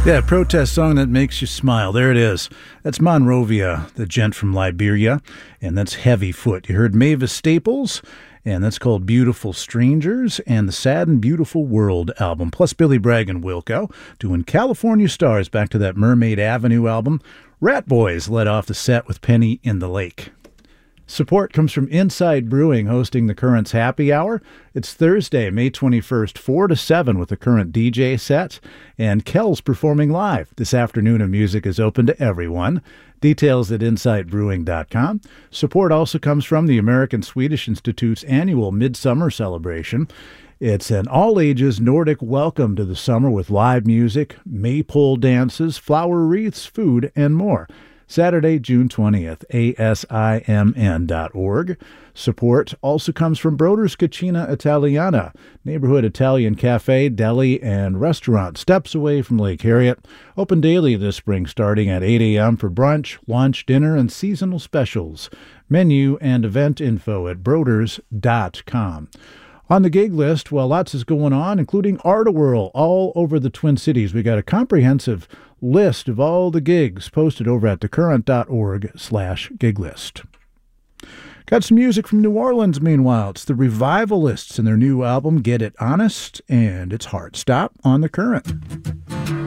Yeah, protest song that makes you smile. There it is. That's Monrovia, the gent from Liberia, and that's Heavy Foot. You heard Mavis Staples, and that's called Beautiful Strangers, and the Sad and Beautiful World album, plus Billy Bragg and Wilco doing California Stars, back to that Mermaid Avenue album. Rat Boys led off the set with Penny in the Lake. Support comes from Inside Brewing, hosting the Current's Happy Hour. It's Thursday, May 21st, 4 to 7 with the Current DJ set, and Kel's performing live. This afternoon of music is open to everyone. Details at InsideBrewing.com. Support also comes from the American Swedish Institute's annual Midsummer Celebration. It's an all-ages Nordic welcome to the summer with live music, maypole dances, flower wreaths, food, and more. Saturday, June 20th, ASIMN.org. Support also comes from Broder's Cucina Italiana, neighborhood Italian cafe, deli, and restaurant steps away from Lake Harriet. Open daily this spring starting at 8 a.m. for brunch, lunch, dinner, and seasonal specials. Menu and event info at broders.com. On the gig list, well, lots is going on, including Art-A-Whirl all over the Twin Cities. We got a comprehensive list of all the gigs posted over at thecurrent.org/gig list. Got some music from New Orleans, meanwhile. It's the Revivalists and their new album, Get It Honest, and it's Hard Stop on The Current.